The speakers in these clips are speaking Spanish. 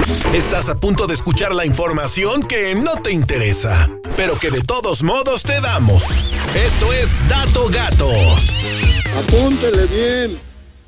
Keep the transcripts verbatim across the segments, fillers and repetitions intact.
Estás a punto de escuchar la información que no te interesa, pero que de todos modos te damos. Esto es Dato Gato. Apúntele bien.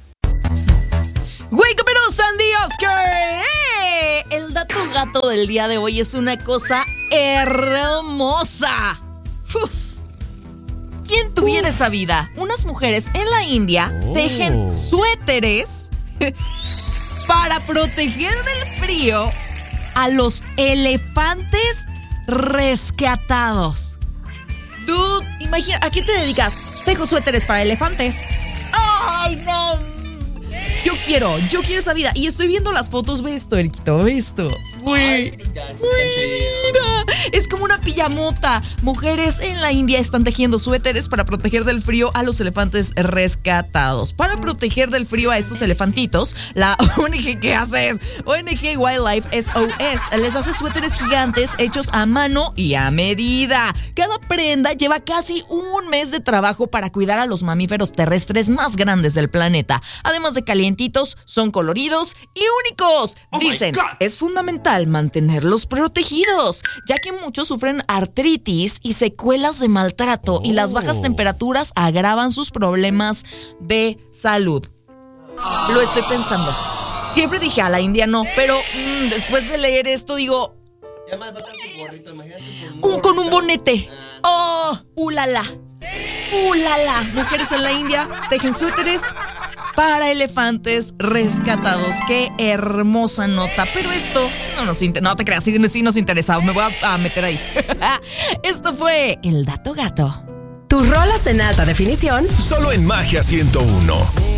Wake up and Sandy Oscar. ¡Eh! El dato gato del día de hoy es una cosa hermosa. Uf. ¿Quién tuviera esa vida? Unas mujeres en la India oh. tejen suéteres para proteger del frío a los elefantes rescatados. Dude, imagina, ¿a qué te dedicas? Tejo suéteres para elefantes. ¡Ay, no! Yo quiero, yo quiero esa vida. Y estoy viendo las fotos, ve esto, Erquito, ve esto. Güey, mira, es como una pijamota. Mujeres en la India están tejiendo suéteres para proteger del frío a los elefantes rescatados. Para proteger del frío a estos elefantitos, la O N G que hace es O N G Wildlife S O S. Les hace suéteres gigantes hechos a mano y a medida. Cada prenda lleva casi un mes de trabajo para cuidar a los mamíferos terrestres más grandes del planeta. Además de calientitos, son coloridos y únicos. Oh Dicen, es fundamental mantenerlos protegidos, ya que muchos sufren artritis y secuelas de maltrato oh. y las bajas temperaturas agravan sus problemas de salud. Oh. Lo estoy pensando. Siempre dije a la India no, pero mmm, después de leer esto digo... Ya más va a estar su gorrito, imagínate. Un, con un bonete. ¡Oh! ¡Ulala! ¡Ulala! Mujeres en la India tejen suéteres para elefantes rescatados. ¡Qué hermosa nota! Pero esto no nos inter- no te creas, sí, sí nos interesa. Me voy a, a meter ahí. Esto fue el Dato Gato. Tus rolas en alta definición solo en Magia ciento uno.